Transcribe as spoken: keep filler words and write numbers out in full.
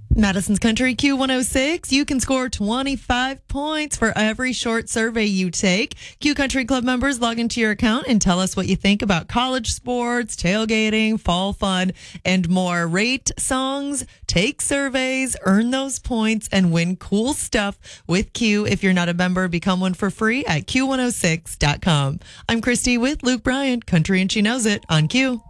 Madison's Country Q one oh six. You can score twenty-five points for every short survey you take. Q Country Club members, log into your account and tell us what you think about college sports, tailgating, fall fun, and more. Rate songs, take surveys, earn those points, and win cool stuff with Q. If you're not a member, become one for free at Q one oh six dot com. I'm Christy with Luke Bryant, Country and She Knows It on Q.